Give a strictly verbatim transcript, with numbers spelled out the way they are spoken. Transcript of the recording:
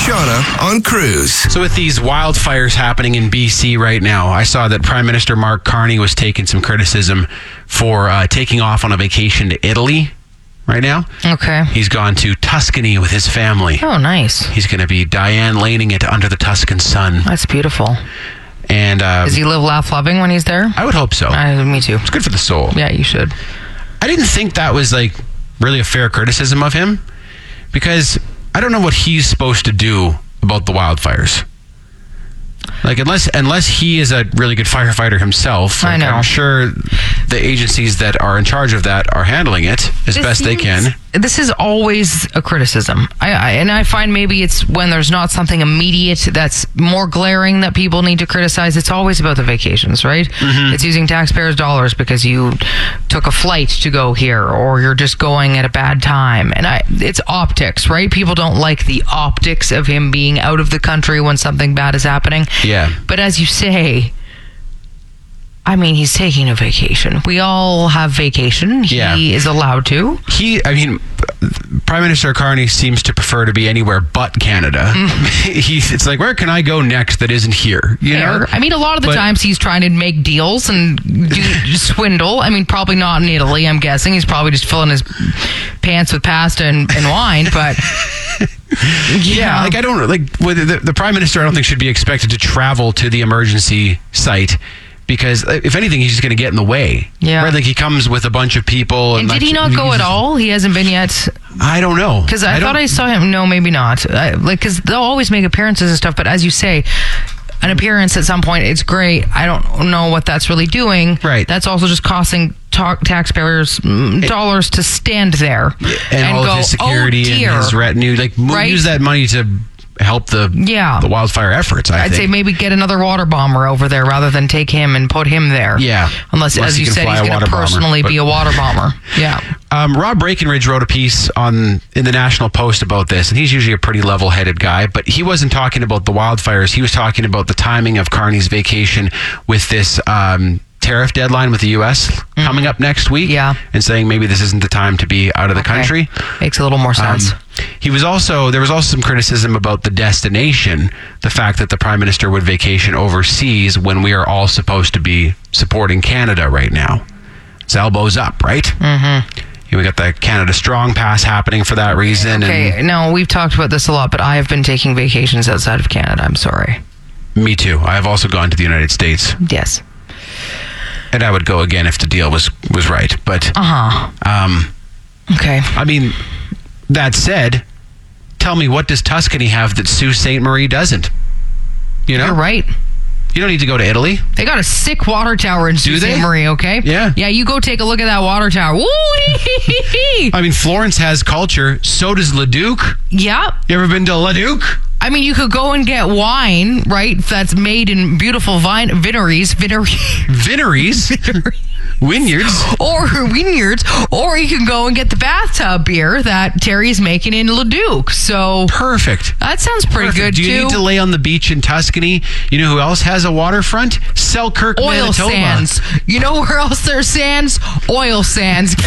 Shauna on Cruise. So with these wildfires happening in B C right now, I saw that Prime Minister Mark Carney was taking some criticism for uh, taking off on a vacation to Italy right now. Okay. He's gone to Tuscany with his family. Oh, nice. He's going to be Diane laning it under the Tuscan sun. That's beautiful. And uh, Does he live, laugh, loving when he's there? I would hope so. Uh, me too. It's good for the soul. Yeah, you should. I didn't think that was like really a fair criticism of him, because I don't know what he's supposed to do about the wildfires. Like, unless unless he is a really good firefighter himself, like, I know. I'm sure the agencies that are in charge of that are handling it as This best they seems- can. This is always a criticism. I, I and I find maybe it's when there's not something immediate that's more glaring that people need to criticize. It's always about the vacations, right? Mm-hmm. It's using taxpayers' dollars because you took a flight to go here, or you're just going at a bad time. And I, it's optics, right? People don't like the optics of him being out of the country when something bad is happening. Yeah. But as you say, I mean, he's taking a vacation. We all have vacation. He Yeah. is allowed to. He, I mean, Prime Minister Carney seems to prefer to be anywhere but Canada. He's, it's like, where can I go next that isn't here? You know? Fair. I mean, a lot of the But- times he's trying to make deals and do swindle. I mean, probably not in Italy, I'm guessing. He's probably just filling his pants with pasta and, and wine, but... Yeah, like I don't like with the, the Prime Minister. I don't think should be expected to travel to the emergency site, because uh, if anything, he's just going to get in the way. Yeah. Right? Like he comes with a bunch of people. And And did he like, not go he's- at all? He hasn't been yet? I don't know. Because I, don't- thought I saw him. No, maybe not. I, like, because they'll always make appearances and stuff, but as you say, an appearance at some point, it's great. I don't know what that's really doing. Right. That's also just costing ta- taxpayers mm, dollars to stand there and, all go, of his security oh, dear. and his retinue. Like mo- Right? use that money to help the Yeah. the wildfire efforts. I I'd think. say maybe get another water bomber over there rather than take him and put him there. Yeah. Unless, Unless as he you can said, fly he's a going to water bomber, personally but- be a water bomber. Yeah. Um, Rob Breckenridge wrote a piece on in the National Post about this, and he's usually a pretty level-headed guy, but he wasn't talking about the wildfires. He was talking about the timing of Carney's vacation with this um, tariff deadline with the U S mm-hmm. coming up next week, Yeah. and saying maybe this isn't the time to be out of the Okay. country. Makes a little more sense. Um, he was also there was also some criticism about the destination, the fact that the Prime Minister would vacation overseas when we are all supposed to be supporting Canada right now. It's elbows up, right? Mm-hmm. We got the Canada Strong Pass happening for that reason. Okay, no, we've talked about this a lot, but I have been taking vacations outside of Canada. I'm sorry. And me too. I have also gone to the United States, Yes. and I would go again if the deal was was right. But Uh-huh. um, Okay. I mean, that said, tell me, what does Tuscany have that Sault Ste. Marie doesn't? You know, You're right. You don't need to go to Italy. They got a sick water tower in Sault they? Ste. Marie, okay? Yeah. Yeah, you go take a look at that water tower. Woo! I mean, Florence has culture. So does Leduc. Yeah. You ever been to Leduc? I mean, you could go and get wine, right? That's made in beautiful vine vineries, vinery, Vineries, vineyards. or vineyards, or you can go and get the bathtub beer that Terry's making in Leduc. So Perfect. that sounds pretty Perfect. good Do you too. need to lay on the beach in Tuscany? You know who else has a waterfront? Selkirk, Oil Manitoba. sands. You know where else there's sands? Oil sands.